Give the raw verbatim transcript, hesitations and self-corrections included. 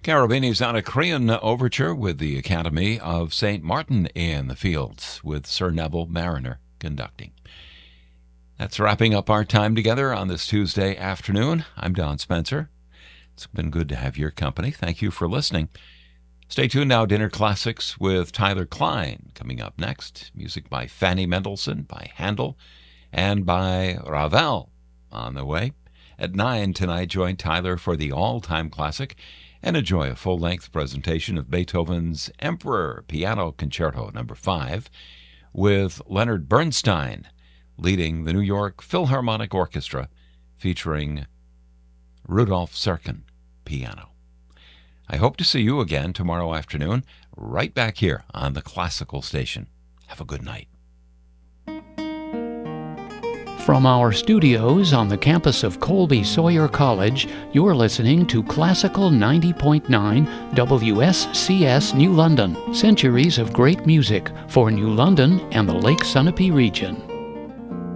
Cherubini's Anacreon Overture with the Academy of Saint Martin in the Fields, with Sir Neville Mariner conducting. That's wrapping up our time together on this Tuesday afternoon. I'm Don Spencer. It's been good to have your company. Thank you for listening. Stay tuned now. Dinner Classics with Tyler Klein coming up next. Music by Fanny Mendelssohn, by Handel, and by Ravel on the way. At nine tonight, join Tyler for the all-time classic and enjoy a full-length presentation of Beethoven's Emperor Piano Concerto number five with Leonard Bernstein leading the New York Philharmonic Orchestra featuring Rudolf Serkin piano. I hope to see you again tomorrow afternoon, right back here on the Classical Station. Have a good night. From our studios on the campus of Colby Sawyer College, you're listening to Classical ninety point nine W S C S New London. Centuries of great music for New London and the Lake Sunapee region.